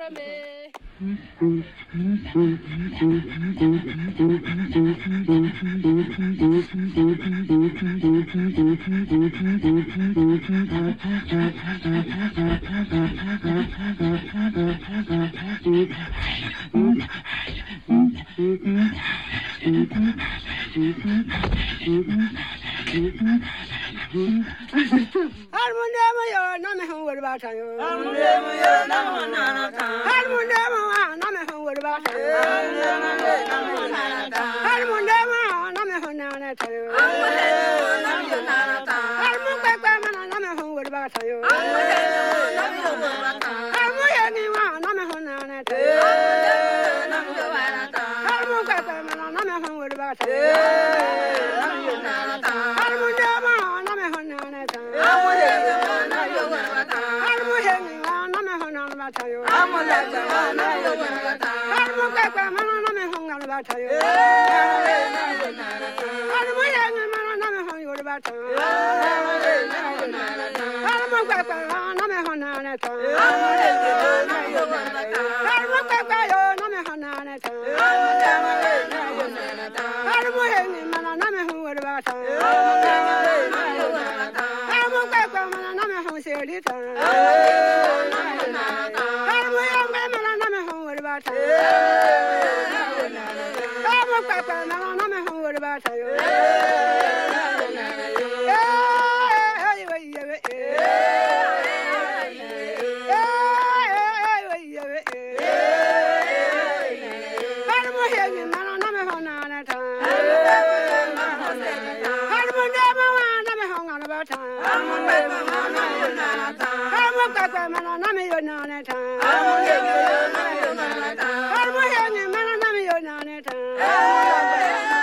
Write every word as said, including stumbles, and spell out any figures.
Harmondemo yo na me hon wori bata yo. Harmondemo yo na me hon na ta. Harmondemo na me hon wori bata yo. Harmondemo na me hon na ta yo. Harmondemo na me hon na ta. Harmo pe pe mana na me hon wori bata yo. Harmondemo na me hon na ta. Harmo ye ni wa na me hon na ta. Harmondemo na me hon na ta. Harmo pe pe mana na me hon wori bata yo. I'm